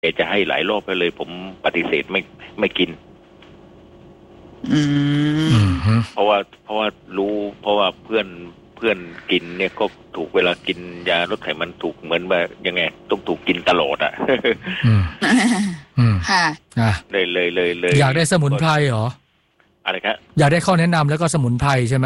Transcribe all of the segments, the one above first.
จะให้หลายรอบไปเลยผมปฏิเสธไม่กินเพราะว่ารู้เพราะว่าเพื่อนกินเนี่ยก็ถูกเวลากินยาลดไขมันถูกเหมือนว่ายังไงต้องถูกกินตลอดอ่ะค่ะเลยอยากได้สมุนไพรเหรออะไรครับอยากได้ข้อแนะนำแล้วก็สมุนไพรใช่ไหม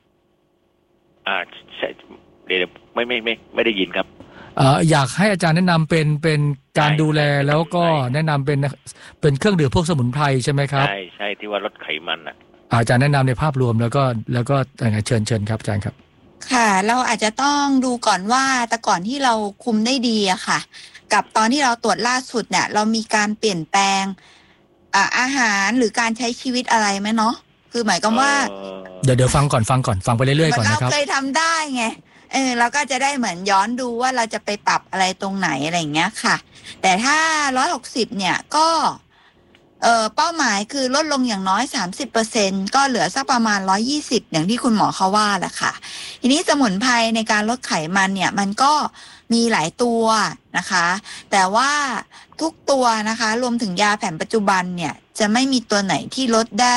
ใช่เดี๋ยวไม่ได้ยินครับอยากให้อาจารย์แนะนำเป็นการดูแลแล้วก็แนะนำเป็นเครื่องดื่มพวกสมุนไพรใช่ไหมครับใช่ที่ว่าลดไขมันอ่ะอาจารย์แนะนำในภาพรวมแล้วก็เชิญครับอาจารย์ครับค่ะเราอาจจะต้องดูก่อนว่าแต่ก่อนที่เราคุมได้ดีอะค่ะกับตอนที่เราตรวจล่าสุดเนี่ยเรามีการเปลี่ยนแปลงอาหารหรือการใช้ชีวิตอะไรไหมเนาะคือหมายความว่าเดี๋ยวฟังไปเรื่อยๆก่อนนะครับเราเคยทำได้ไงเราก็จะได้เหมือนย้อนดูว่าเราจะไปปรับอะไรตรงไหนอะไรอย่างเงี้ยค่ะแต่ถ้า160เนี่ยก็เป้าหมายคือลดลงอย่างน้อย 30% ก็เหลือสักประมาณ120อย่างที่คุณหมอเขาว่าแหละค่ะทีนี้สมุนไพรในการลดไขมันเนี่ยมันก็มีหลายตัวนะคะแต่ว่าทุกตัวนะคะรวมถึงยาแผนปัจจุบันเนี่ยจะไม่มีตัวไหนที่ลดได้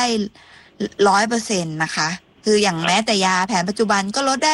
100% นะคะคืออย่างแม้แต่ยาแผนปัจจุบันก็ลดได้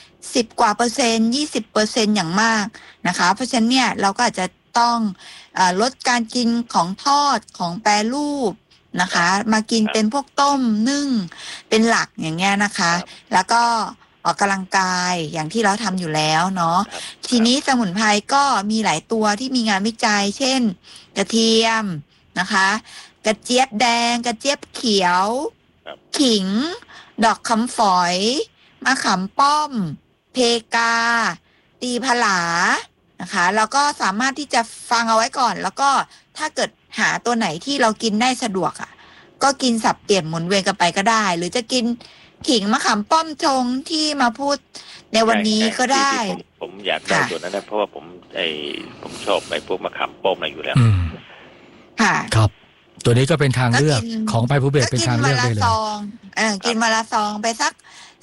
10กว่า%, 20% อย่างมากนะคะเพราะฉะนั้นเนี่ยเราก็อาจจะต้องลดการกินของทอดของแปรรูปนะคะมากินเป็นพวกต้มนึ่งเป็นหลักอย่างเงี้ยนะคะแล้วก็ออกกำลังกายอย่างที่เราทำอยู่แล้วเนาะทีนี้สมุนไพรก็มีหลายตัวที่มีงานวิจัยเช่นกระเทียมนะคะกระเจี๊ยบแดงกระเจี๊ยบเขียวขิงดอกคำฝอยมะขามป้อมเพกาตีผลานะคะแล้วก็สามารถที่จะฟังเอาไว้ก่อนแล้วก็ถ้าเกิดหาตัวไหนที่เรากินได้สะดวกอ่ะก็กินสับเปลี่ยนหมุนเวียนกันไปก็ได้หรือจะกินขิงมะขามป้อมชงที่มาพูดในวันนี้ก็ได้ผมอยากได้ตัวนั้นนะเพราะว่าผมชอบไอ้พวกมะขามป้อมอะไรอยู่แล้วค่ะครับตัวนี้ก็เป็นทางเลือกของไพภูเบศเป็นทางเลือกได้เลยกินวันละซองไปสัก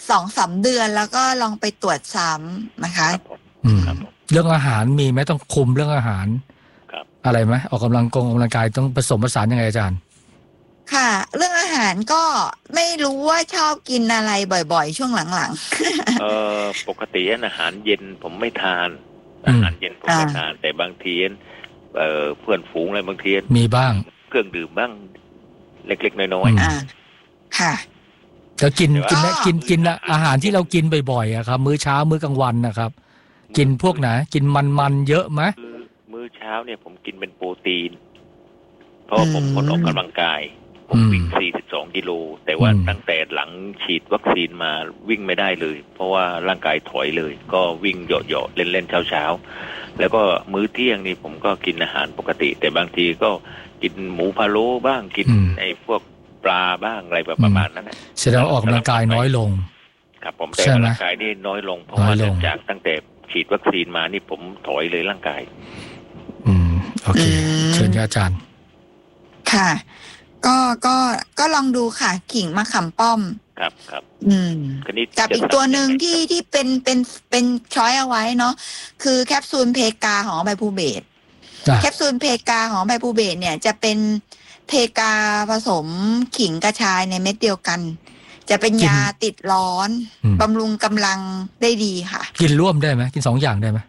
2-3 เดือนแล้วก็ลองไปตรวจซ้ำนะคะเรื่องอาหารมีไหมต้องคุมเรื่องอาหารอะไรไหมออกกำลังกายต้องผสมผสานยังไงอาจารย์ค่ะเรื่องอาหารก็ไม่รู้ว่าชอบกินอะไรบ่อยๆช่วงหลังๆปกติอาหารเย็นผมไม่ทานอาหารเย็นผมไม่ทานแต่บางทีเพื่อนฝูงอะไรบางทีมีบ้างเครื่องดื่มบ้างเล็กๆน้อยๆค่ะจะกินอาหารที่เรากินบ่อยๆอะครับมื้อเช้ามื้อกลางวันนะครับกินพวกไหนกินมันเยอะไหมมื้อเช้าเนี่ยผมกินเป็นโปรตีนเพราะผมคนออกกำลังกายผมวิ่ง42กิโลแต่ว่าตั้งแต่หลังฉีดวัคซีนมาวิ่งไม่ได้เลยเพราะว่าร่างกายถอยเลยก็วิ่งเหยาะๆเล่นๆเช้าแล้วก็มื้อเที่ยงนี่ผมก็กินอาหารปกติแต่บางทีก็กินหมูพะโล้บ้างกินไอ้พวกปลาบ้างอะไรประมาณนั้นแสดงออกกำลังกายน้อยลงครับผมแต่ร่างกายนี่น้อยลงเพราะว่าจากตั้งแต่ฉีดวัคซีนมานี่ผมถอยเลยร่างกายโอเคเชิญอาจารย์ค่ะก็ลองดูค่ะขิงมะขามป้อมครับกับอีกตัวหนึ่งที่เป็นช้อยเอาไว้เนาะคือแคปซูลเพกาของไบภูเบศแคปซูลเพกาของไบภูเบศเนี่ยจะเป็นเพกาผสมขิงกระชายในเม็ดเดียวกันจะเป็นยาติดร้อนบำรุงกำลังได้ดีค่ะกินร่วมได้ไหมกิน2อย่างได้ไหม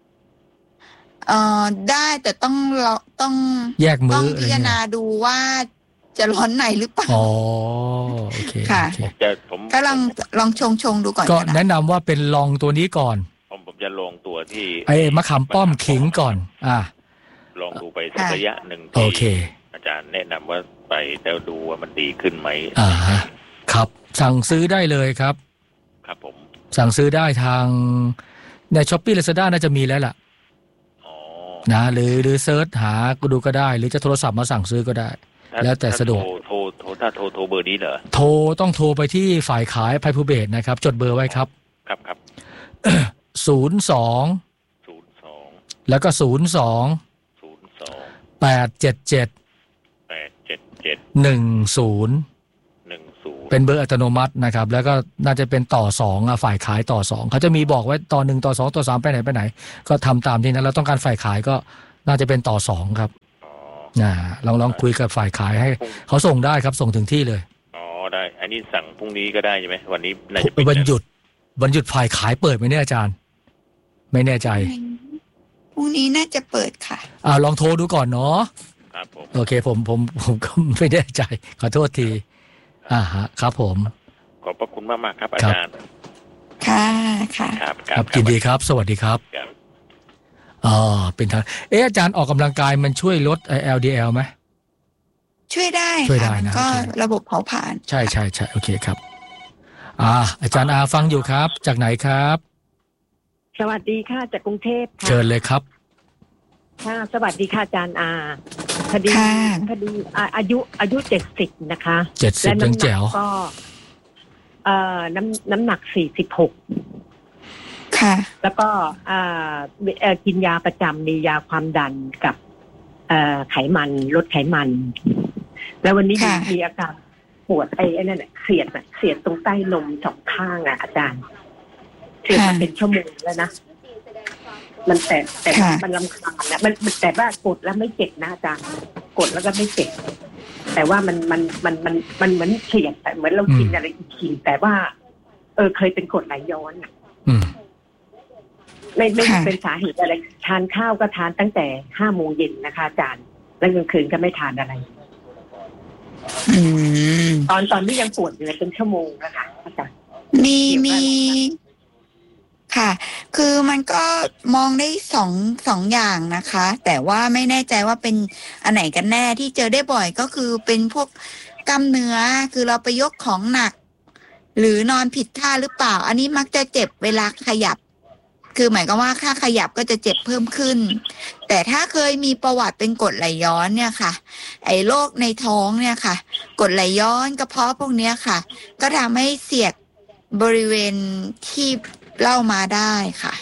ได้แต่ต้องแยกมื้อพิจารณาดูว่าจะร้อนในหรือเปล่าโอเคค่ะก็ลองชงดูก่อนก็แนะนำว่าเป็นลองตัวนี้ก่อนผมจะลองตัวที่มะขามป้อมขิงก่อนลองดูไปสักระยะหนึ่งที่อาจารย์แนะนำว่าไปแล้วดูว่ามันดีขึ้นไหมครับสั่งซื้อได้เลยครับครับผมสั่งซื้อได้ทางใน Shopee Lazada น่าจะมีแล้วล่ะนะหรือเซิร์ชหาก็ดูก็ได้หรือจะโทรศัพท์มาสั่งซื้อก็ได้แล้วแต่สะดวกถ้าโทรเบอร์นี้เหรอต้องโทรไปที่ฝ่ายขายไพภูเบศนะครับจดเบอร์ไว้ครับครับ 02แล้วก็02 877 10เป็นเบอร์อัตโนมัตินะครับแล้วก็น่าจะเป็นต่อ2ฝ่ายขายต่อ2เขาจะมีบอกไว้ต่อ1ต่อ2ต่อ3ไปไหนก็ทำตามที่นั้นแล้วต้องการฝ่ายขายก็น่าจะเป็นต่อ2ครับลองคุยกับฝ่ายขายให้เขาส่งได้ครับส่งถึงที่เลยได้อันนี้สั่งพรุ่งนี้ก็ได้ใช่ไหมวันนี้น่าจะเป็นวันหยุดฝ่ายขายเปิดไหมเนี่ยอาจารย์ไม่แน่ใจพรุ่งนี้น่าจะเปิดค่ะลองโทรดูก่อนเนาะครับผมโอเคผมก็ไม่แน่ใจขอโทษทีฮะครับผมขอบพระคุณมากๆครับอาจารย์ค่ะครับยินดีครับสวัสดีครับเป็นทางอาจารย์ออกกำลังกายมันช่วยลด LDL ไหมช่วยได้นะก็ระบบเผาผลาญใช่โอเคครับอาจารย์ฟังอยู่ครับจากไหนครับสวัสดีค่ะจากกรุงเทพค่ะเชิญเลยครับค่ะสวัสดีค่ะอาจารย์คดีอายุ70นะคะ 70ยังแจ๋วก็น้ำหนัก46 ค่ะแล้วก็กินยาประจำมียาความดันกับไขมันลดไขมันแล้ววันนี้มีอาการปวดไอ้นั่นเสียดตรงใต้นม2ข้างอาจารย์เสียดมาเป็นชั่วโมงแล้วนะมันแต่มันรำคาญนะมันแต่ว่ากดแล้วไม่เจ็บนะอาจารย์กดแล้วก็ไม่เจ็บแต่ว่ามันเหมือนเสียดแต่เหมือนเรากินอะไรอีกทีแต่ว่าเคยเป็นกรดไหลย้อนไม่เป็นสาเหตุอะไรทานข้าวก็ทานตั้งแต่5 โมงเย็นนะคะอาจารย์แล้วกลางคืนก็ไม่ทานอะไรตอนนี้ยังปวดอยู่เลยเป็นชั่วโมงนะคะอาจารย์มีค่ะคือมันก็มองได้สองอย่างนะคะแต่ว่าไม่แน่ใจว่าเป็นอันไหนกันแน่ที่เจอได้บ่อยก็คือเป็นพวกกล้ามเนื้อคือเราไปยกของหนักหรือนอนผิดท่าหรือเปล่าอันนี้มักจะเจ็บเวลาขยับคือหมายความว่าถ้าขยับก็จะเจ็บเพิ่มขึ้นแต่ถ้าเคยมีประวัติเป็นกรดไหลย้อนเนี่ยค่ะไอ้โรคในท้องเนี่ยค่ะกรดไหลย้อนกระเพาะพวกเนี้ยค่ะก็ทำให้เสียดบริเวณที่เล่ามาได้ค่ะ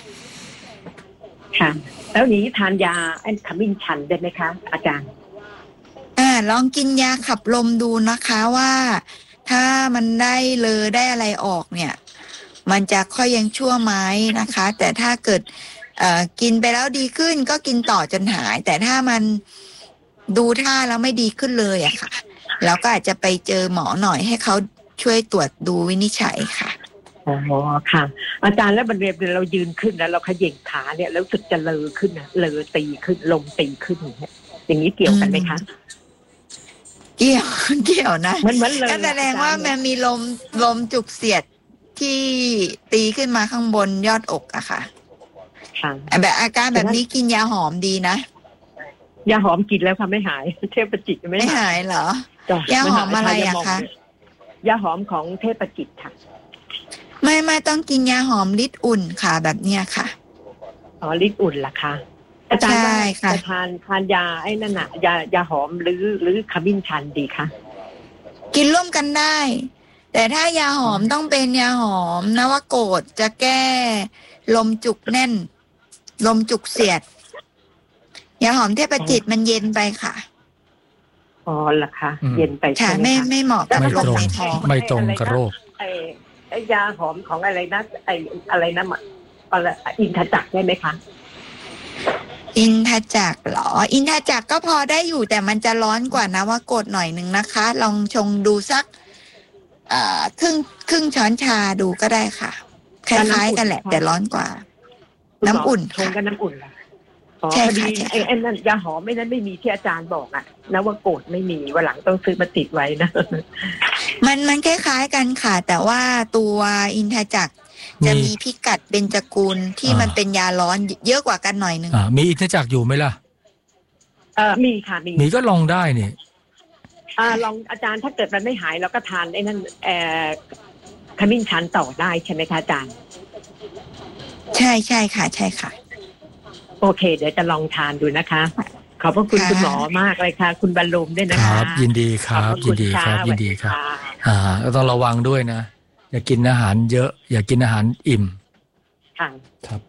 แล้วนี้ทานยาขมิ้นชันได้ไหมคะอาจารย์ลองกินยาขับลมดูนะคะว่าถ้ามันได้อะไรออกเนี่ยมันจะค่อยยังชั่วไหมนะคะแต่ถ้าเกิดกินไปแล้วดีขึ้นก็กินต่อจนหายแต่ถ้ามันดูท่าแล้วไม่ดีขึ้นเลยอะค่ะแล้วก็อาจจะไปเจอหมอหน่อยให้เขาช่วยตรวจดูวินิจฉัยค่ะค่ะอาจารย์แล้วบริเวณเรายืนขึ้นแล้วเราเขย่งขาเนี่ยแล้วรู้สึกจะเลอขึ้นนะเลอตีขึ้นลมตีขึ้นอย่างนี้เกี่ยวกันไหมคะเกี่ยวนะก็แสดงว่ามันมีลมจุกเสียดที่ตีขึ้นมาข้างบนยอดอกอะค่ะแบบอาการแบบนี้กินยาหอมดีนะยาหอมกินแล้วค่ะไม่หายเทพจิตไม่หายเหรอยาหอมอะไรอะคะยาหอมของเทพจิตค่ะไม่ต้องกินยาหอมลิตรอุ่นค่ะแบบเนี้ยค่ะลิตรอุ่นล่ะคะอาจารย์จะทานยาไอ้นั่นน่ะยาหอมหรือขมิ้นชันดีคะกินร่วมกันได้แต่ถ้ายาหอมต้องเป็นยาหอมนวโกฏจะแก้ลมจุกแน่นลมจุกเสียดยาหอมเทพจิตมันเย็นไปค่ะเหรอคะเย็นไปใช่ไม่เหมาะกับลมในท้องไม่ตรงกับโรคไอ้ยาหอมของอะไรนะอะไรนะอินทจักรได้ไหมคะอินทจักรเหรออินทจักรก็พอได้อยู่แต่มันจะร้อนกว่านวโกฏหน่อยนึงนะคะลองชงดูสักครึ่งช้อนชาดูก็ได้ค่ะคล้ายๆกันแหละแต่ร้อนกว่าน้ำอุ่นชงกันน้ำอุ่นใช่ค่ะไอ้นั่นยาหอมไม่นั้นไม่มีที่อาจารย์บอกนวโกฏไม่มีวันหลังต้องซื้อมาติดไว้นะมันคล้ายๆกันค่ะแต่ว่าตัวอินทจักรจะมีพิกัดเบญจกูลที่มันเป็นยาร้อนเยอะกว่ากันหน่อยนึงมีอินทจักรอยู่ไหมล่ะมีค่ะมีก็ลองได้นี่ลองอาจารย์ถ้าเกิดมันไม่หายเราก็ทานไอ้นั่นขมิ้นชันต่อได้ใช่ไหมคะอาจารย์ใช่ค่ะใช่ค่ะโอเคเดี๋ยวจะลองทานดูนะคะขอบพระคุณคุณหมอมากเลยค่ะคุณบรรลุมด้วยนะคะครับยินดีครับยินดีครับต้องระวังด้วยนะอย่ากินอาหารเยอะอย่ากินอาหารอิ่มค่ะครับ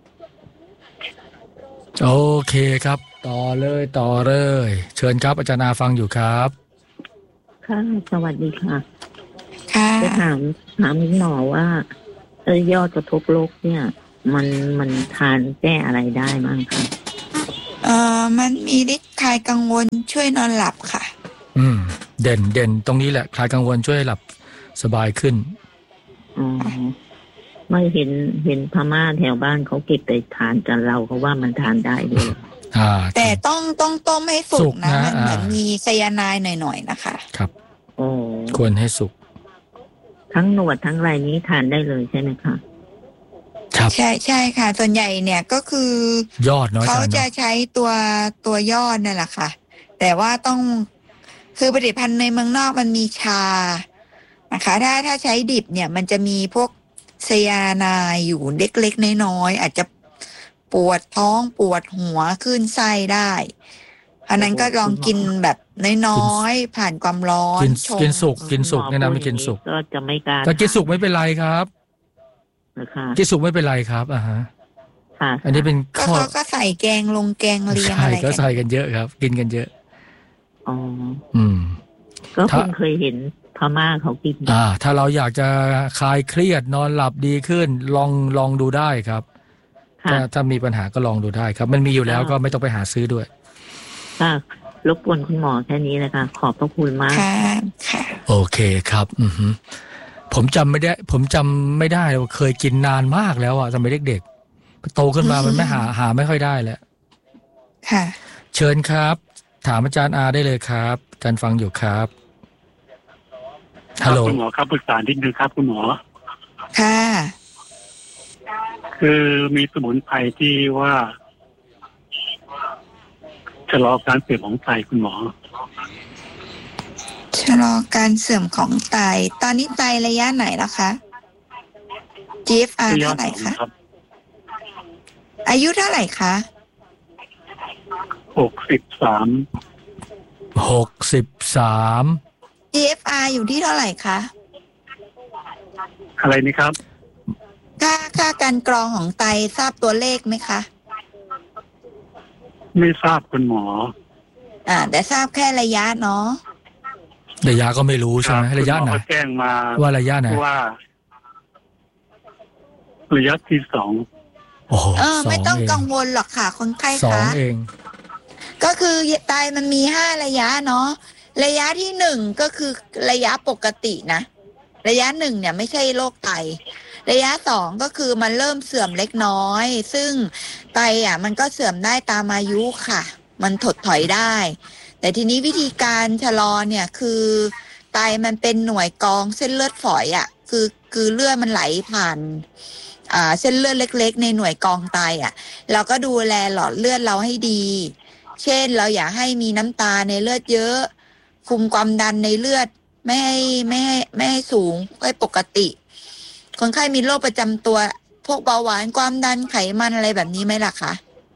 โอเคครับต่อเลยเชิญครับอาจารย์ฟังอยู่ครับค่ะสวัสดีค่ะค่ะจะถามหมอว่ายอดกระทบโรคเนี่ยมันทานแก้อะไรได้บ้างคะมันมีฤทธิ์คลายกังวลช่วยนอนหลับค่ะเด่นตรงนี้แหละคลายกังวลช่วยหลับสบายขึ้นไม่เห็นพม่าแถวบ้านเขาเก็บไปทานกันเราเขาว่ามันทานได้ด้วยแต่ต้องต้มให้สุกนะมันเหมือนมีไซยาไนด์หน่อยๆนะคะครับควรให้สุกทั้งหนวดทั้งไรนี้ทานได้เลยใช่ไหมคะครับใช่ค่ะส่วนใหญ่เนี่ยก็คือยอดน้อยเขาจะใช้ตัวยอดนั่นแหละค่ะแต่ว่าต้องคือผลิตภัณฑ์ในเมืองนอกมันมีชานะคะถ้าใช้ดิบเนี่ยมันจะมีพวกไซยาไนด์อยู่เล็กๆน้อยๆอาจจะปวดท้องปวดหัวขึ้นไส้ได้อันนั้นก็ลองกินแบบน้อยๆผ่านความร้อนกินสุกเนี่ยนะไม่กินสุกก็จะไม่กล้าแต่กินสุกไม่เป็นไรครับกินสุกไม่เป็นไรครับอันนี้เป็นข้อก็ใส่แกงลงแกงเลียงอะไรก็ใส่กันเยอะครับกินกันเยอะก็เพิ่งเคยเห็นพม่าเขากินถ้าเราอยากจะคลายเครียดนอนหลับดีขึ้นลองดูได้ครับถ้ามีปัญหาก็ลองดูได้ครับมันมีอยู่แล้วก็ไม่ต้องไปหาซื้อด้วยค่ะรบกวนคุณหมอแค่นี้เลยค่ะขอบพระคุณมากค่ะโอเคครับผมจำไม่ได้ว่าเคยกินนานมากแล้วสมัยเด็กๆโตขึ้นมามันไม่หาไม่ค่อยได้แล้วค่ะเชิญครับถามอาจารย์อาได้เลยครับอาจารย์ฟังอยู่ครับฮัลโหลคุณหมอครับปรึกษานิดนึงครับคุณหมอค่ะคือมีสมุนไพรที่ว่าชะลอการเสื่อมของไตคุณหมอชะลอการเสื่อมของไตตอนนี้ไตระยะไหนแล้วคะ GFR เท่าไหร่คะอายุเท่าไหร่คะ 63 GFR อยู่ที่เท่าไหร่คะอะไรนี่ครับค่าการกรองของไตทราบตัวเลขไหมคะไม่ทราบคุณหมอแต่ทราบแค่ระยะเนาะระยะก็ไม่รู้ใช่ไหมระยะไหนแจ้งมาว่าระยะไหนว่าระยะที่2 ไม่ต้องกังวลหรอกค่ะคนไข้คะ 2เองก็คือไตมันมี5ระยะเนาะระยะที่1ก็คือระยะปกตินะระยะ1เนี่ยไม่ใช่โรคไตระยะ2ก็คือมันเริ่มเสื่อมเล็กน้อยซึ่งไตมันก็เสื่อมได้ตามอายุค่ะมันถดถอยได้แต่ทีนี้วิธีการชะลอเนี่ยคือไตมันเป็นหน่วยกรองเส้นเลือดฝอยคือเลือดมันไหลผ่านเส้นเลือดเล็กๆในหน่วยกรองไตเราก็ดูแลหลอดเลือดเราให้ดีเช่นเราอยากให้มีน้ำตาในเลือดเยอะคุมความดันในเลือดไม่ให้สูงให้ปกติคนไข้มีโรคประจำตัวพวกเบาหวานความดันไขมันอะไรแบบนี้ไหมล่ะคะ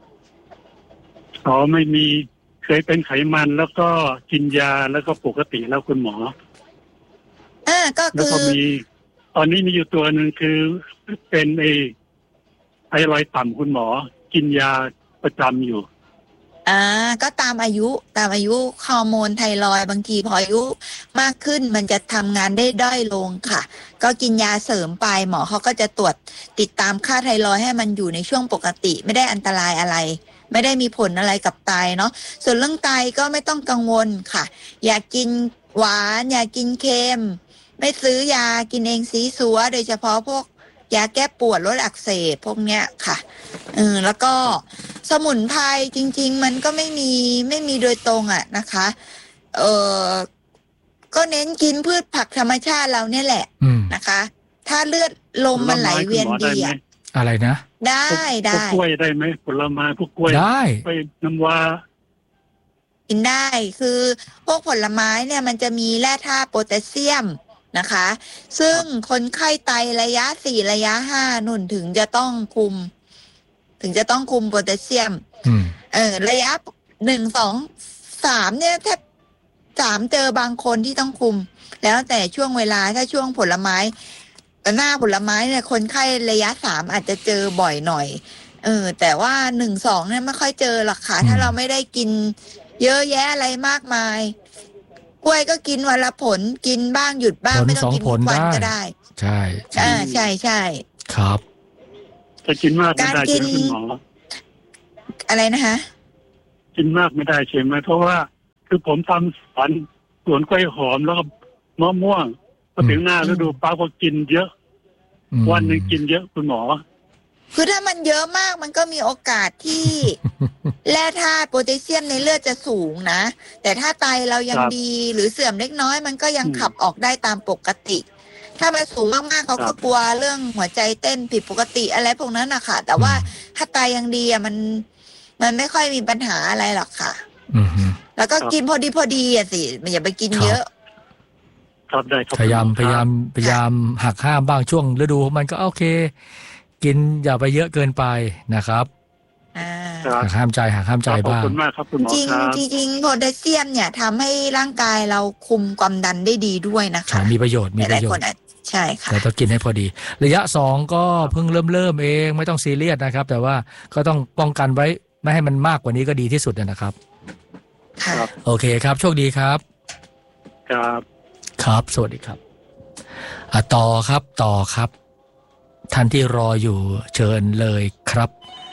ไม่มีเคยเป็นไขมันแล้วก็กินยาแล้วก็ปกติแล้วคุณหมอก็คือแล้วก็มีตอนนี้มีอยู่ตัวนึงคือเป็นไทรอยด์ต่ำคุณหมอกินยาประจำอยู่ก็ตามอายุฮอร์โมนไทรอยด์บางทีพออายุมากขึ้นมันจะทำงานได้ด้อยลงค่ะก็กินยาเสริมไปหมอเขาก็จะตรวจติดตามค่าไทรอยด์ให้มันอยู่ในช่วงปกติไม่ได้อันตรายอะไรไม่ได้มีผลอะไรกับไตเนาะส่วนเรื่องไตก็ไม่ต้องกังวลค่ะอยากกินหวานอยากกินเค็มไม่ซื้อยากินเองสีสัวโดยเฉพาะพวกยาแก้ปวดลดอักเสบพวกเนี้ยค่ะแล้วก็สมุนไพรจริงๆมันก็ไม่มีโดยตรงนะคะก็เน้นกินพืชผักธรรมชาติเราเนี่ยแหละนะคะถ้าเลือดลมมันไหลเวียนดีอะไรนะได้พวกกล้วยได้ไหมผลไม้พวกกล้วยได้ไปน้ำว้ากินได้คือพวกผลไม้เนี่ยมันจะมีแร่ธาตุโพแทสเซียมนะคะซึ่งคนไข้ไตระยะ4ระยะ5นุ่นถึงจะต้องคุมโพแทสเซียมระยะ1 2 3เนี่ยแทบ3เจอบางคนที่ต้องคุมแล้วแต่ช่วงเวลาถ้าช่วงผลไม้หน้าผลไม้เนี่ยคนไข้ระยะ3อาจจะเจอบ่อยหน่อยแต่ว่า1 2เนี่ยไม่ค่อยเจอหรอกค่ะถ้าเราไม่ได้กินเยอะแยะอะไรมากมายกล้วยก็กินวันละผลกินบ้างหยุดบ้างไม่ต้องกินทุกวันก็ได้ใช่ใช่ครับจะกินมากไม่ได้คุณหมออะไรนะคะกินมากไม่ได้ใช่ไหมเพราะว่าคือผมทำสวนกล้วยหอมแล้วก็มะม่วงพอถึงหน้าฤดูปั๊บก็กินเยอะวันหนึ่งกินเยอะคุณหมอคือถ้ามันเยอะมากมันก็มีโอกาสที่แร่ธาตุโพแทสเซียมในเลือดจะสูงนะแต่ถ้าไตเรายังดีหรือเสื่อมเล็กน้อยมันก็ยังขับออกได้ตามปกติถ้ามันสูงมากๆเขาก็กลัวเรื่องหัวใจเต้นผิดปกติอะไรพวกนั้นนะค่ะแต่ว่าถ้าไตยังดีอะมันไม่ค่อยมีปัญหาอะไรหรอกค่ะแล้วก็กินพอดีอะสิมันอย่าไปกินเยอะครับได้ครับพยายามหักห้ามบ้างช่วงฤดูมันก็โอเคกินอย่าไปเยอะเกินไปนะครับหักห้ามใจบ้างขอบคุณมากครับคุณหมอจริงโพแทสเซียมเนี่ยทำให้ร่างกายเราคุมความดันได้ดีด้วยนะคะมีประโยชน์ใช่ค่ะแต่ต้องกินให้พอดีระยะ2ก็เพิ่งเริ่มเองไม่ต้องซีเรียสนะครับแต่ว่าก็ต้องป้องกันไว้ไม่ให้มันมากกว่านี้ก็ดีที่สุดนะครับครับโอเคครับโชคดีครับครับสวัสดีครับต่อครับท่านที่รออยู่เชิญเลยครับ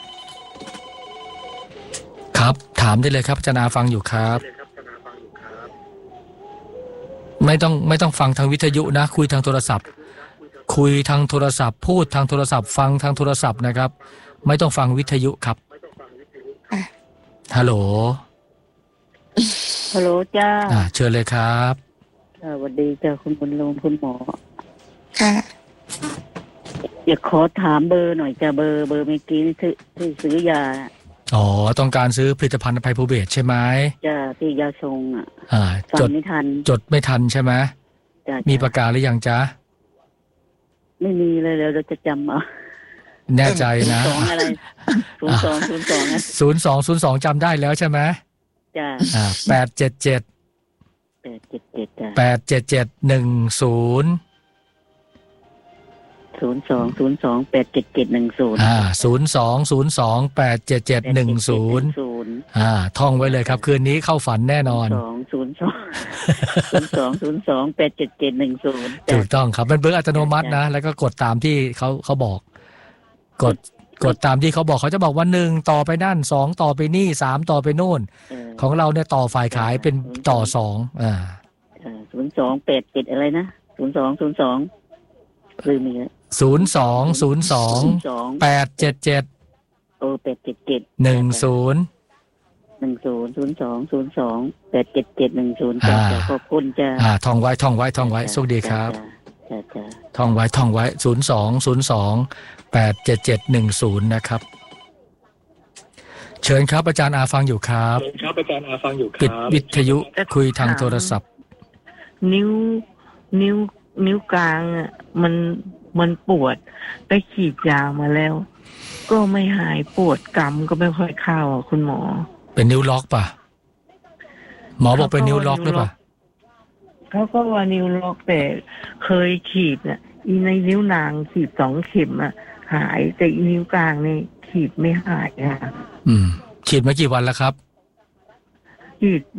ครับถามได้เลยครับอาจารย์ฟังอยู่ครับไม่ต้องฟังทางวิทยุนะคุยทางโทรศัพท์พูดทางโทรศัพท์ฟังทางโทรศัพท์นะครับไม่ต้องฟังวิทยุครับฮัลโหลจ้าเชิญเลยครับสวัสดีจ้าคุณบุญลงคุณหมอค่ะอยากขอถามเบอร์หน่อยจ้าเบอร์เมื่อกี้ที่ซื้อยาต้องการซื้อผลิตภัณฑ์ไพโพเบตใช่ไหมจ้าที่ยาชงจดไม่ทันใช่ไหมมีประกาศหรือยังจ๊ะไม่มีเลยแล้วเราจะจำแน่ใจนะอะไร 02 จำได้แล้วใช่ไหมจ้า 877จ้ะ87710 02-02-87710ท่องไว้เลยครับคืนนี้เข้าฝันแน่นอน 02-02-87710 ถูกต้องครับเป็นเบอร์อัตโนมัตินะแล้วก็กดตามที่เขาบอกกดตามที่เขาบอกเขาจะบอกว่า1ต่อไปนั่น2ต่อไปนี่3ต่อไปโน่นของเราเนี่ยต่อฝ่ายขายเป็นต่อ 02-87อะไรนะ02-02ลืมอีกแล้ว 02-02-877 10 จ้ะขอบคุณจ้ะท่องไว้โชคดีครับท่องไว้02-02-87710นะครับเชิญครับอาจารย์ฟังอยู่ครับปิดวิทยุคุยทางโทรศัพท์นิ้วกลางอ่ะมันปวดไปฉีดยามาแล้วก็ไม่หายปวดกำก็ไม่ค่อยเข้าคุณหมอเป็นนิ้วล็อกป่ะหมอบอกเป็นนิ้วล็อกหรือเปล่าเขาก็ว่านิ้วล็อกแต่เคยฉีดน่ะในนิ้วนางฉีด2 เข็มอ่ะหายแต่นิ้วกลางนี่ฉีดไม่หายค่ะฉีดมากี่วันแล้วครับฉีด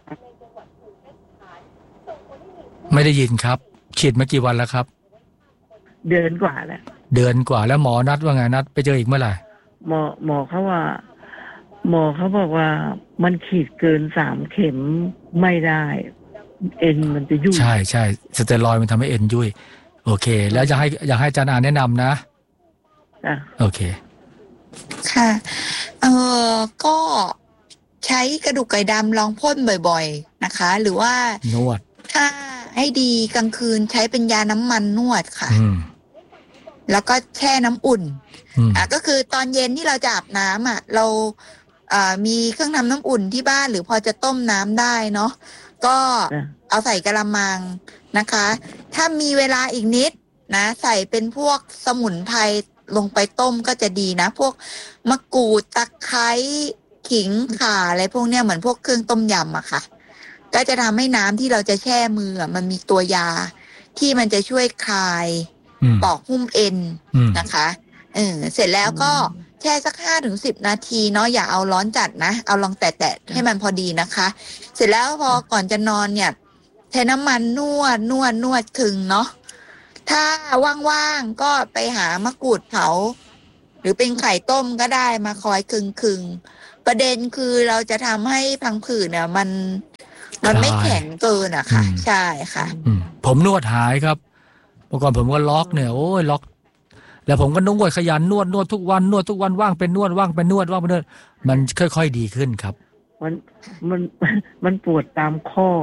ไม่ได้ยินครับฉีดมากี่วันแล้วครับเดือนกว่าแล้วหมอนัดว่าไงนัดไปเจออีกเมื่อไหร่หมอเขาบอกว่ามันฉีดเกิน3 เข็มไม่ได้เอ็นมันจะยุ่ยใช่สเตียรอยด์มันทำให้เอ็นยุ่ยโอเคแล้วอยากให้อาจารย์แนะนำนะโอเคค่ะก็ใช้กระดูกไก่ดำลองพ่นบ่อยๆนะคะหรือว่านวดถ้าให้ดีกลางคืนใช้เป็นยาน้ำมันนวดค่ะแล้วก็แช่น้ำอุ่นก็คือตอนเย็นที่เราจะอาบน้ำเรามีเครื่องทำน้ำอุ่นที่บ้านหรือพอจะต้มน้ำได้เนาะก็เอาใส่กะละมังนะคะถ้ามีเวลาอีกนิดนะใส่เป็นพวกสมุนไพรลงไปต้มก็จะดีนะพวกมะกรูดตะไคร้ขิงข่าอะไรพวกเนี้ยเหมือนพวกเครื่องต้มยำอะค่ะก็จะทำให้น้ำที่เราจะแช่มือมันมีตัวยาที่มันจะช่วยคลายปอกหุ้มเอ็นนะคะเสร็จแล้วก็แช่สัก5-10 นาทีเนาะอย่าเอาร้อนจัดนะเอาลองแตะให้มันพอดีนะคะเสร็จแล้วพอก่อนจะนอนเนี่ยใช้น้ำมันนวดคึงเนาะถ้าว่างๆก็ไปหามะกรูดเผาหรือเป็นไข่ต้มก็ได้มาคอยคึงไปประเด็นคือเราจะทำให้พังผืดเนี่ยมันไม่แข็งเกินอะค่ะใช่ค่ะผมนวดหายครับเมื่อก่อนผมก็ล็อกเนี่ยโอ้ยล็อกแล้วผมก็นวดขยันนวดทุกวันนวดทุกวันว่างเป็นนวดว่างเป็นนวดว่างเป็นนวดมันค่อยๆดีขึ้นครับมันปวดตามข้อ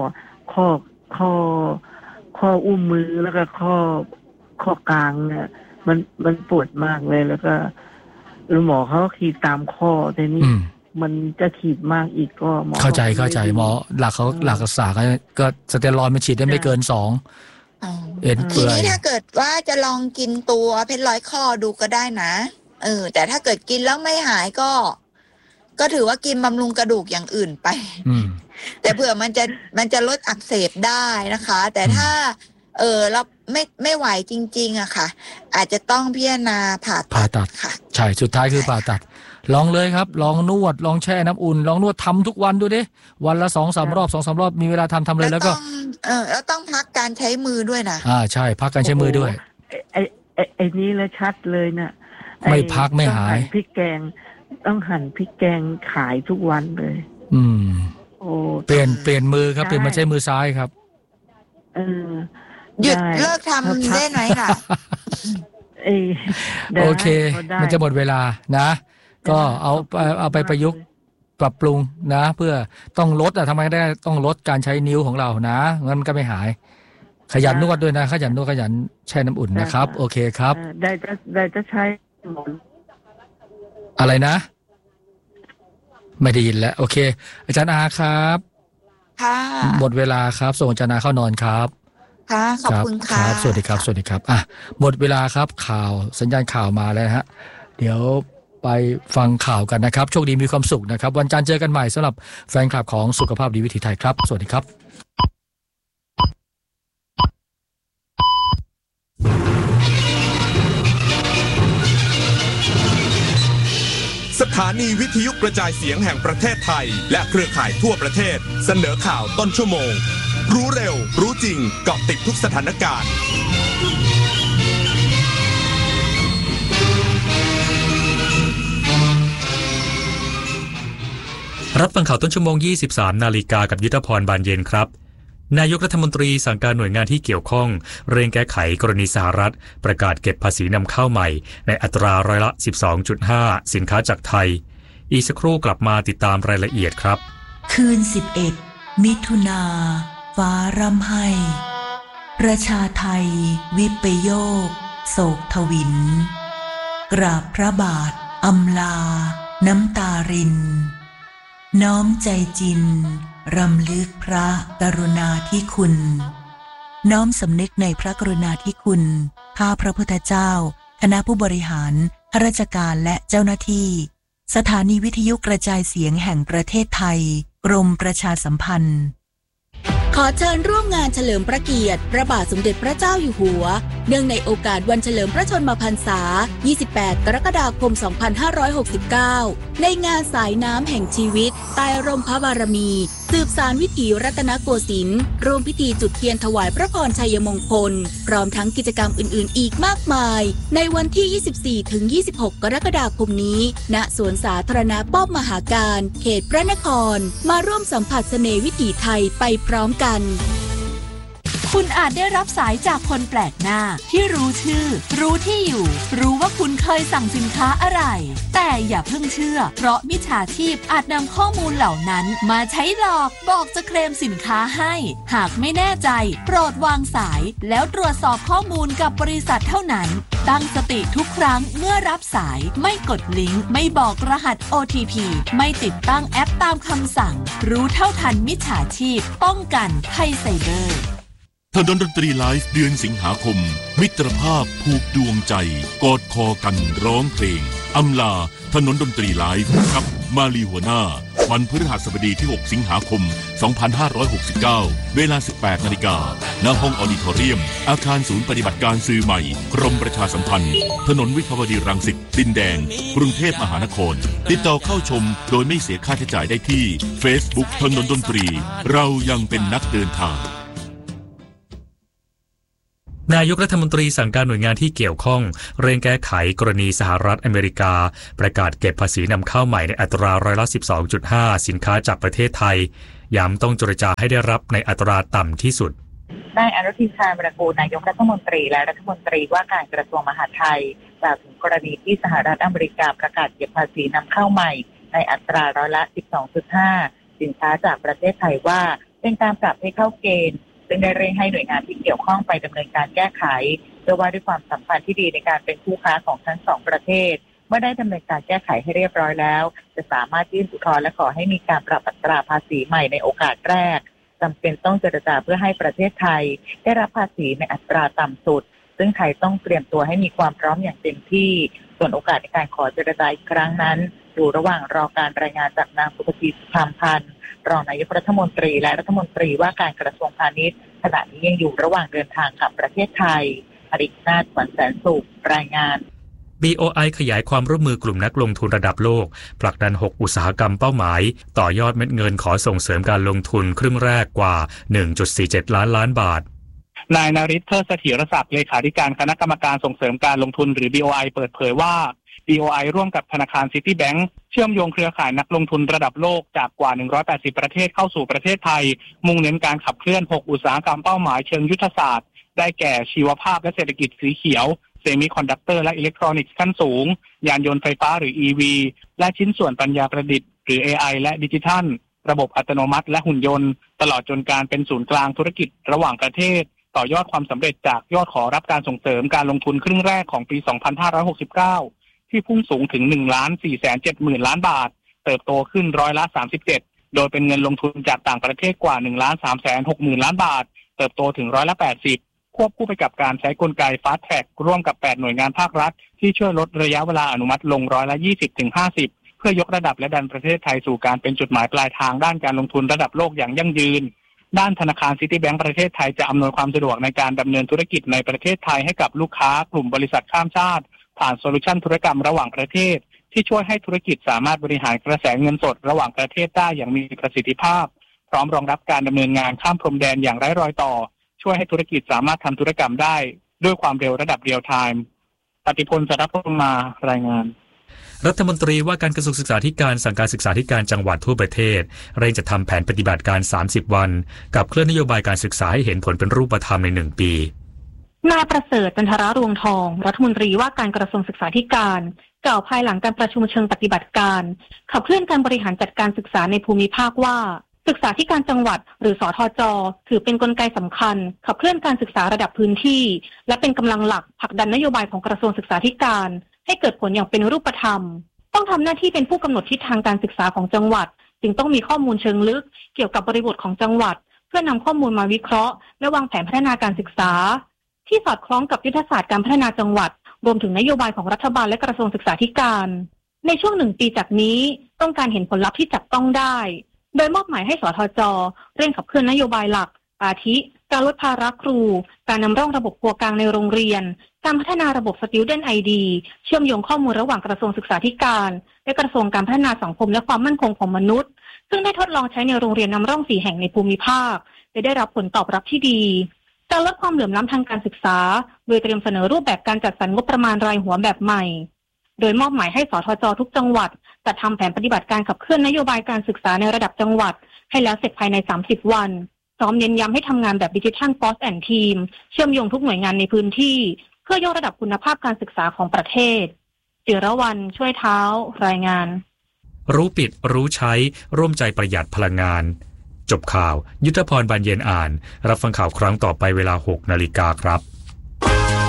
อุ้มมือแล้วก็ข้อกลางเนี่ยมันปวดมากเลยแล้วก็หมอเขาขีดตามข้อแต่นี่มันจะขีดมากอีกก็หมอเข้าใจหมอหลักรักษาก็สเตียรอยด์มันฉีดได้ไม่เกิน2เอ็นเปื่อยทีนี้ถ้าเกิดว่าจะลองกินตัวเพชรร้อยข้อดูก็ได้นะแต่ถ้าเกิดกินแล้วไม่หายก็ถือว่ากินบำรุงกระดูกอย่างอื่นไปแต่เผื่อมันจะลดอักเสบได้นะคะแต่ถ้าเราไม่ไหวจริงๆอะค่ะอาจจะต้องพิจารณาผ่าตัดค่ะใช่สุดท้ายคือผ่าตัดลองเลยครับลองนวดลองแช่น้ำอุ่นลองนวดทำทุกวันดูดิวันละ 2-3 รอบ2-3 รอบมีเวลาทำเลยแล้วก็แล้วต้องพักการใช้มือด้วยนะใช่พักการใช้มือด้วยไอ้นี้แล้วชัดเลยนะไม่พักไม่หายพริกแกงต้องหั่นพริกแกงขายทุกวันเลยโอ้เปลี่ยนมือครับเปลี่ยนมาใช้มือซ้ายครับหยุดเลิกทำได้ไหมล่ะโอเคมันจะหมดเวลานะก็เอาไปประยุกต์ปรับปรุงนะเพื่อต้องลดทำไมได้ต้องลดการใช้นิ้วของเรานะงั้นมันก็ไม่หายขยันนวดด้วยนะขยันนวดขยันแช่น้ำอุ่นนะครับโอเคครับได้จะใช้อะไรนะไม่ได้ยินแล้วโอเคอาจารย์อาครับค่ะหมดเวลาครับส่งอาจารย์อาเข้านอนครับค่ะขอบคุณค่ะสวัสดีครับสวัสดีครับหมดเวลาครับข่าวสัญญาณข่าวมาแล้วฮะเดี๋ยวไปฟังข่าวกันนะครับโชคดีมีความสุขนะครับวันจันทร์เจอกันใหม่สำหรับแฟนคลับของสุขภาพดีวิถีไทยครับสวัสดีครับสถานีวิทยุกระจายเสียงแห่งประเทศไทยและเครือข่ายทั่วประเทศเสนอข่าวต้นชั่วโมงรู้เร็วรู้จริงเกาะติดทุกสถานการณ์รับฟังข่าวต้นชั่วโมง 23 นาฬิกากับยุทธพรบานเย็นครับนายกรัฐมนตรีสั่งการหน่วยงานที่เกี่ยวข้องเร่งแก้ไขกรณีสหรัฐประกาศเก็บภาษีนำเข้าใหม่ในอัตราร้อยละ 12.5 สินค้าจากไทยอีกสักครู่กลับมาติดตามรายละเอียดครับคืน11มิถุนาฟ้าร่ำไห้ประชาไทยวิปโยคโศกทวินกราบพระบาทอำลาน้ำตารินน้อมใจจินรำลึกพระกรุณาธิคุณน้อมสำนึกในพระกรุณาธิคุณข้าพระพุทธเจ้าคณะผู้บริหารข้าราชการและเจ้าหน้าที่สถานีวิทยุกระจายเสียงแห่งประเทศไทยกรมประชาสัมพันธ์ขอเชิญร่วมงานเฉลิมพระเกียรติพระบาทสมเด็จพระเจ้าอยู่หัวเนื่องในโอกาสวันเฉลิมพระชนมพรรษา 28 กรกฎาคม 2569 ในงานสายน้ำแห่งชีวิตใต้ร่มพระบารมีสืบสานวิถีรัตนโกสินทร์ร่วมพิธีจุดเทียนถวายพระพรชัยมงคลพร้อมทั้งกิจกรรมอื่นๆอีกมากมายในวันที่ 24-26 กรกฎาคมนี้ณสวนสาธารณะป้อมมหาการเขตพระนครมาร่วมสัมผัสเสน่ห์วิถีไทยไปพร้อมกันคุณอาจได้รับสายจากคนแปลกหน้าที่รู้ชื่อรู้ที่อยู่รู้ว่าคุณเคยสั่งสินค้าอะไรแต่อย่าเพิ่งเชื่อเพราะมิจฉาชีพอาจนำข้อมูลเหล่านั้นมาใช้หลอกบอกจะเคลมสินค้าให้หากไม่แน่ใจโปรดวางสายแล้วตรวจสอบข้อมูลกับบริษัทเท่านั้นตั้งสติทุกครั้งเมื่อรับสายไม่กดลิงก์ไม่บอกรหัส OTP ไม่ติดตั้งแอปตามคำสั่งรู้เท่าทันมิจฉาชีพป้องกันภัยไซเบอร์ถนนดนตรีไลฟ์เดือนสิงหาคมมิตรภาพผูกดวงใจกอดคอกันร้องเพลงอำลาถนนดนตรีไลฟ์กับมาลีหัวหน้าวันพฤหัสบดีที่ 6 สิงหาคม 2569 เวลา 18 นาฬิกาณห้องออดิทอเรียมอาคารศูนย์ปฏิบัติการสื่อใหม่กรมประชาสัมพันธ์ถนนวิภาวดีรังสิตดินแดงกรุงเทพมหานครติดต่อเข้าชมโดยไม่เสียค่าใช้จ่ายได้ที่ Facebook ถนนดนตรีเรายังเป็นนักเดินทางนายกรัฐมนตรีสั่งการหน่วยงานที่เกี่ยวข้องเร่งแก้ไขกรณีสหรัฐอเมริกาประกาศเก็บภาษีนำเข้าใหม่ในอัตราร้อยละ 12.5 สินค้าจากประเทศไทยย้ำต้องเจรจาให้ได้รับในอัตราต่ำที่สุดนายอนุทินชาญวิรากูลนายกรัฐมนตรีและรัฐมนตรีว่าการกระทรวงมหาดไทยกล่าวถึงกรณีที่สหรัฐอเมริกาประกาศเก็บภาษีนำเข้าใหม่ในอัตราร้อยละ 12.5 สินค้าจากประเทศไทยว่าเป็นการปรับให้เข้าเกณฑ์ซึ่งได้เร่งให้หน่วยงานที่เกี่ยวข้องไปดำเนินการแก้ไขเพื่อว่าด้วยความสัมพันธ์ที่ดีในการเป็นคู่ค้าของทั้งสองประเทศเมื่อได้ดำเนินการแก้ไขให้เรียบร้อยแล้วจะสามารถยื่นอุทธรณ์และขอให้มีการปรับอัตราภาษีใหม่ในโอกาสแรกจำเป็นต้องเจรจาเพื่อให้ประเทศไทยได้รับภาษีในอัตราต่ำสุดซึ่งไทยต้องเตรียมตัวให้มีความพร้อมอย่างเต็มที่ส่วนโอกาสในการขอเจรจาอีกครั้งนั้นอยู่ระหว่างรอการรายงานจากนางสุภจีสุภาพันธ์รองนายกรัฐมนตรีและรัฐมนตรีว่าการกระทรวงพาณิชย์ขณะนี้ยังอยู่ระหว่างเดินทางกลับประเทศไทยอริศนาถ หวันแสนสุขรายงาน BOI ขยายความร่วมมือกลุ่มนักลงทุนระดับโลกผลักดัน6อุตสาหกรรมเป้าหมายต่อยอดเม็ดเงินขอส่งเสริมการลงทุนครึ่งแรกกว่า 1.47 ล้านบาทนายนฤทธิ์ เทิดเสถียรศักดิ์เลขาธิการคณะกรรมการส่งเสริมการลงทุนหรือ BOI เปิดเผยว่า BOI ร่วมกับธนาคาร Citibank เชื่อมโยงเครือข่ายนักลงทุนระดับโลกจากกว่า180ประเทศเข้าสู่ประเทศไทยมุ่งเน้นการขับเคลื่อน6อุตสาหกรรมเป้าหมายเชิงยุทธศาสตร์ได้แก่ชีวภาพและเศรษฐกิจสีเขียวเซมิคอนดักเตอร์และอิเล็กทรอนิกส์ขั้นสูงยานยนต์ไฟฟ้าหรือ EV และชิ้นส่วนปัญญาประดิษฐ์หรือ AI และดิจิทัลระบบอัตโนมัติและหุ่นยนต์ตลอดจนการเป็นศูนย์กลางธุรกิจระหว่างประเทศต่อยอดความสำเร็จจากยอดขอรับการส่งเสริมการลงทุนครึ่งแรกของปี 2569 ที่พุ่งสูงถึง 1,470,000 ล้านบาทเติบโตขึ้นร้อยละ 37 โดยเป็นเงินลงทุนจากต่างประเทศกว่า 1,360,000 ล้านบาทเติบโตถึงร้อยละ 80 ควบคู่ไปกับการใช้กลไก Fast Track ร่วมกับ8หน่วยงานภาครัฐที่ช่วยลดระยะเวลาอนุมัติลงร้อยละ 20-50 เพื่อยกระดับและดันประเทศไทยสู่การเป็นจุดหมายปลายทางด้านการลงทุนระดับโลกอย่างยั่งยืนด้านธนาคาร Citibank ประเทศไทยจะอำนวยความสะดวกในการดำเนินธุรกิจในประเทศไทยให้กับลูกค้ากลุ่มบริษัทข้ามชาติผ่านโซลูชันธุรกรรมระหว่างประเทศที่ช่วยให้ธุรกิจสามารถบริหารกระแสเงินสดระหว่างประเทศได้อย่างมีประสิทธิภาพพร้อมรองรับการดำเนินงานข้ามพรมแดนอย่างไร้รอยต่อช่วยให้ธุรกิจสามารถทำธุรกรรมได้ด้วยความเร็วระดับเรียลไทม์ปฏิพล สัทธพมารายงานรัฐมนตรีว่าการกระทรวงศึกษาธิการสั่งการศึกษาธิการจังหวัดทั่วประเทศเร่งจัดทำแผนปฏิบัติการ30วันกับเคลื่อนนโยบายการศึกษาให้เห็นผลเป็นรูปธรรมใน1ปีนายประเสริฐ จันทรรวงทองรัฐมนตรีว่าการกระทรวงศึกษาธิการกล่าวภายหลังการประชุมเชิงปฏิบัติการขับเคลื่อนการบริหารจัดการศึกษาในภูมิภาคว่าศึกษาธิการจังหวัดหรือสทจ.ถือเป็นกลไกสำคัญขับเคลื่อนการศึกษาระดับพื้นที่และเป็นกำลังหลักผลักดันนโยบายของกระทรวงศึกษาธิการให้เกิดผลอย่างเป็นรูปธรรมต้องทำหน้าที่เป็นผู้กำหนดทิศทางการศึกษาของจังหวัดจึงต้องมีข้อมูลเชิงลึกเกี่ยวกับบริบทของจังหวัดเพื่อนำข้อมูลมาวิเคราะห์และวางแผนพัฒนาการศึกษาที่สอดคล้องกับยุทธศาสตร์การพัฒนาจังหวัดรวมถึงนโยบายของรัฐบาลและกระทรวงศึกษาธิการในช่วง1ปีจากนี้ต้องการเห็นผลลัพธ์ที่จับต้องได้โดยมอบหมายให้สทจ.เร่งขับเคลื่อนนโยบายหลักอาทิการลดภาระครูการนำร่องระบบครัวกลางในโรงเรียนการพัฒนาระบบ Student ID เชื่อมโยงข้อมูลระหว่างกระทรวงศึกษาธิการและกระทรวงการพัฒนาสังคมและความมั่นคงของมนุษย์ซึ่งได้ทดลองใช้ในโรงเรียนนำร่อง4แห่งในภูมิภาคและได้รับผลตอบรับที่ดีการลดความเหลื่อมล้ำทางการศึกษาโดยเตรียมเสนอรูปแบบการจัดสรรงบประมาณรายหัวแบบใหม่โดยมอบหมายให้สทจ.ทุกจังหวัดจัดทำแผนปฏิบัติการขับเคลื่อนนโยบายการศึกษาในระดับจังหวัดให้แล้วเสร็จภายใน30วันพร้อมเน้นย้ำให้ทำงานแบบดิจิทัล Force and Team เชื่อมโยงทุกหน่วยงานในพื้นที่เพื่อยกระดับคุณภาพการศึกษาของประเทศจิรวรรณช่วยเท้ารายงานรู้ปิดรู้ใช้ร่วมใจประหยัดพลังงานจบข่าวยุทธพร บานเย็นอ่านรับฟังข่าวครั้งต่อไปเวลา 6 นาฬิกาครับ